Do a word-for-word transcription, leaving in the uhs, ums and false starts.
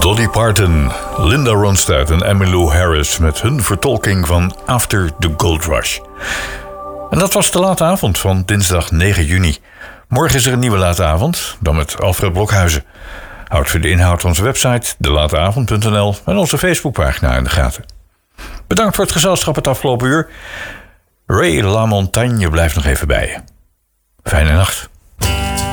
Dolly Parton, Linda Ronstadt en Emmylou Harris met hun vertolking van After the Gold Rush. En dat was de late avond van dinsdag negen juni. Morgen is er een nieuwe late avond, dan met Alfred Blokhuizen. Houd voor de inhoud onze website de late avond punt n l en onze Facebookpagina in de gaten. Bedankt voor het gezelschap het afgelopen uur. Ray LaMontagne blijft nog even bij je. Fijne nacht.